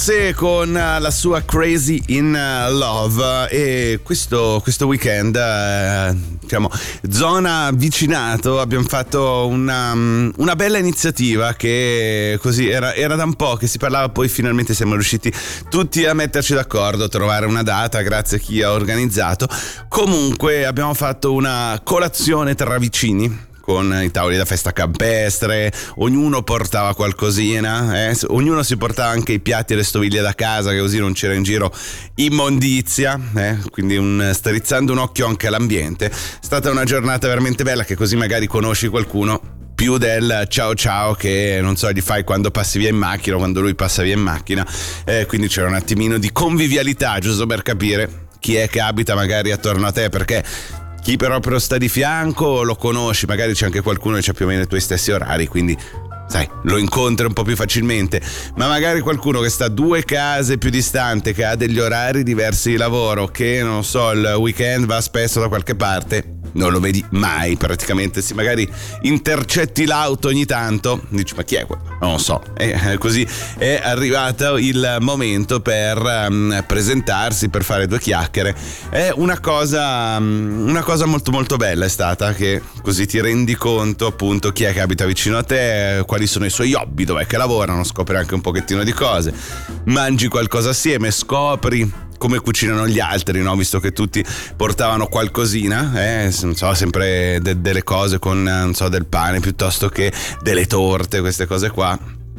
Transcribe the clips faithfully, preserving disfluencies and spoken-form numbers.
Se con la sua Crazy in Love, e questo, questo weekend eh, diciamo zona vicinato abbiamo fatto una, una bella iniziativa che così era, era da un po' che si parlava, poi finalmente siamo riusciti tutti a metterci d'accordo, a trovare una data, grazie a chi ha organizzato. Comunque abbiamo fatto una colazione tra vicini con i tavoli da festa campestre, ognuno portava qualcosina, eh? Ognuno si portava anche i piatti e le stoviglie da casa, che così non c'era in giro immondizia, eh? Quindi un, strizzando un occhio anche all'ambiente. È stata una giornata veramente bella, che così magari conosci qualcuno più del ciao ciao che non so gli fai quando passi via in macchina o quando lui passa via in macchina, eh, quindi c'era un attimino di convivialità, giusto per capire chi è che abita magari attorno a te, perché chi però però sta di fianco lo conosci, magari c'è anche qualcuno che c'ha più o meno i tuoi stessi orari, quindi sai, lo incontri un po' più facilmente, ma magari qualcuno che sta due case più distante, che ha degli orari diversi di lavoro, che non so, il weekend va spesso da qualche parte, non lo vedi mai praticamente. Se magari intercetti l'auto ogni tanto, dici ma chi è quello? Non lo so. E così è arrivato il momento per um, presentarsi, per fare due chiacchiere. È una cosa um, una cosa molto molto bella è stata, che così ti rendi conto appunto chi è che abita vicino a te, quali sono i suoi hobby, dov'è che lavorano, scopri anche un pochettino di cose, mangi qualcosa assieme, scopri come cucinano gli altri, no? Visto che tutti portavano qualcosina, eh? Non so, sempre de- delle cose con, non so, del pane piuttosto che delle torte, queste cose qua.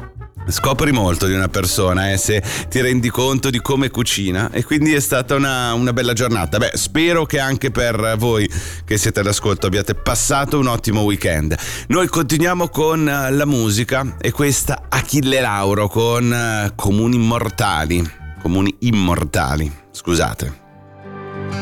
Scopri molto di una persona, eh, se ti rendi conto di come cucina, e quindi è stata una, una bella giornata. Beh, spero che anche per voi che siete all'ascolto abbiate passato un ottimo weekend. Noi continuiamo con la musica, e questa Achille Lauro con Comuni Immortali. Comuni immortali, scusate.